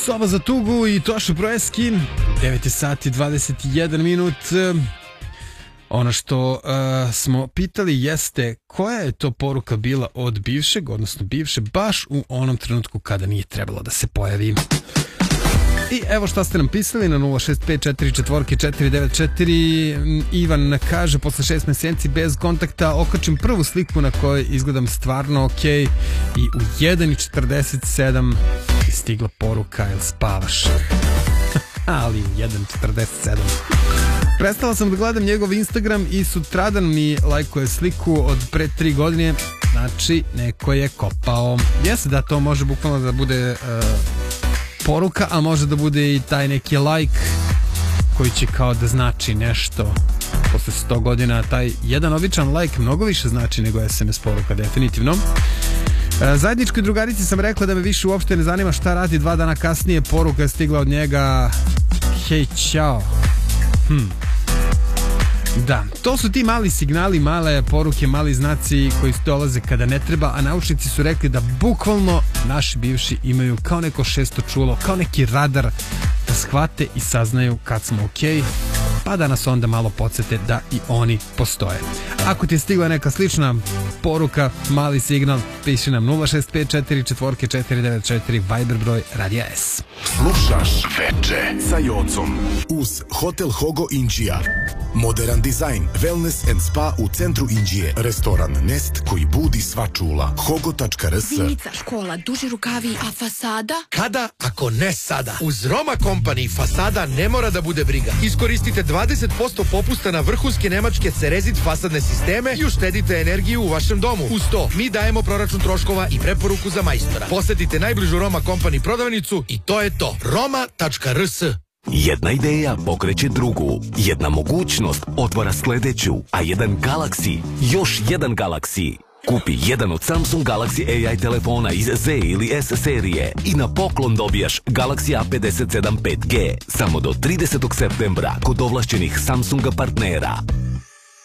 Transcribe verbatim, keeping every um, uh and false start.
Soba za tugu i Toša Proeski, devet sati dvadeset jedan minut. Ono što uh, smo pitali jeste koja je to poruka bila od bivšeg, odnosno bivše, baš u onom trenutku kada nije trebalo da se pojavi. I evo šta ste nam pisali na nula šest pet četiri četiri četiri devet četiri. Ivan kaže, posle šest meseci bez kontakta okačim prvu sliku na kojoj izgledam stvarno ok i u jedan četrdeset sedam je stigla poruka, jel spavaš? Ali u jedan četrdeset sedam. Prestala sam da gledam njegov Instagram i sutradan mi lajkuje sliku od pre tri godine, znači neko je kopao. Jeste da to može bukvalno da bude uh, poruka, a može da bude i taj neki like koji će kao da znači nešto. Posle sto godina taj jedan običan like mnogo više znači nego es em es poruka, definitivno. Zajedničkoj drugarici sam rekla da me više uopšte ne zanima šta radi. Dva dana kasnije poruka je stigla od njega: hej, ćao. Hm. Da, to su ti mali signali, male poruke, mali znaci koji dolaze kada ne treba, a naučnici su rekli da bukvalno naši bivši imaju kao neko šesto čulo, kao neki radar da shvate i saznaju kad smo okej, pa da nas onda malo podsjete da i oni postoje. Ako ti je stigla neka slična poruka, mali signal, piši nam nula šest pet četiri četiri četiri devet četiri, Viber broj Radija S. Slušaš Veče sa Jocom uz Hotel Hogo Inđija. Modern dizajn, wellness and spa u centru Inđije. Restoran Nest koji budi sva čula. hogo tačka r s. Vinica, škola, duži rukavi, a fasada? Kada, ako ne sada? Uz Roma Company fasada ne mora da bude briga. Iskoristite dvadeset posto popusta na vrhunske nemačke Cerezit fasadne sisteme i uštedite energiju u vašem domu. Uz to, mi dajemo proračun troškova i preporuku za majstora. Posetite najbližu Roma Company prodavnicu i to je to. roma tačka r s. Jedna ideja pokreće drugu, jedna mogućnost otvara sledeću, a jedan Galaxy, još jedan Galaxy. Kupi jedan od Samsung Galaxy A I telefona iz Z ili S serije i na poklon dobijaš Galaxy A pedeset sedam pet G samo do tridesetog septembra kod ovlašćenih Samsunga partnera.